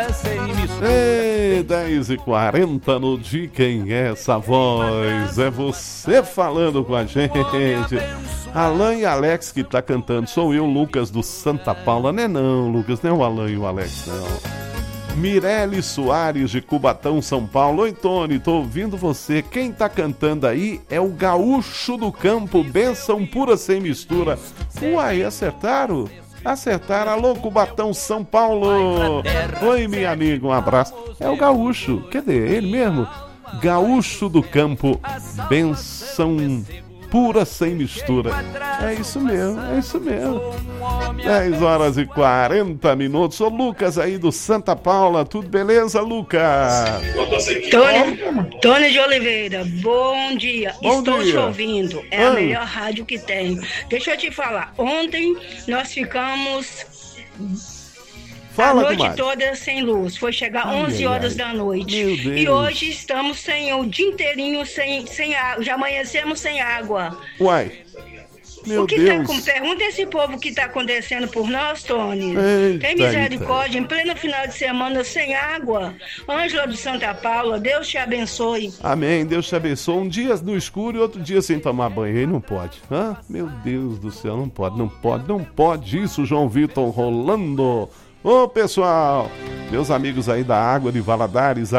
Ei, 10h40 no dia, quem é essa voz? É você falando com a gente. Alan e Alex que tá cantando. Sou eu, Lucas do Santa Paula. Não, Lucas, não é o Alan e o Alex, não. Mirelle Soares de Cubatão, São Paulo. Oi, Tony, tô ouvindo você. Quem tá cantando aí é o Gaúcho do Campo, bênção pura sem mistura. Uai, acertaram? Acertaram. Alô, Cubatão, São Paulo. Oi, minha amiga, um abraço. É o Gaúcho, quer dizer, ele mesmo. Gaúcho do Campo, bênção pura sem mistura. É isso mesmo, é isso mesmo. 10h40. Ô Lucas aí do Santa Paula, tudo beleza, Lucas? Tony de Oliveira, bom dia. Estou te ouvindo, é a melhor rádio que tem. Deixa eu te falar, ontem nós ficamos a noite toda sem luz, foi chegar 11 horas da noite. E hoje estamos sem o dia inteirinho sem água, já amanhecemos sem água. Uai, meu Deus. Pergunta esse povo que está acontecendo por nós, Tony. Tem misericórdia, em pleno final de semana sem água. Ângela do Santa Paula, Deus te abençoe. Amém, Deus te abençoe. Um dia no escuro e outro dia sem tomar banho. Aí não pode. Meu Deus do céu, não pode isso, João Vitor rolando. Ô pessoal, meus amigos aí da Água de Valadares,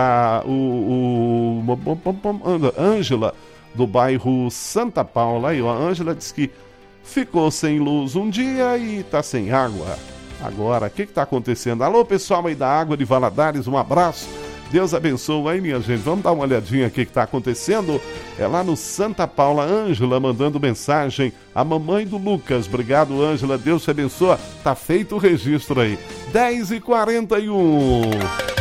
Ângela do bairro Santa Paula, aí ó, a Ângela disse que ficou sem luz um dia e tá sem água agora. O que tá acontecendo? Alô pessoal aí da Água de Valadares, um abraço, Deus abençoe aí minha gente. Vamos dar uma olhadinha aqui o que tá acontecendo. É lá no Santa Paula, Ângela mandando mensagem, a mamãe do Lucas. Obrigado, Ângela, Deus te abençoe. Tá feito o registro aí. 10h41.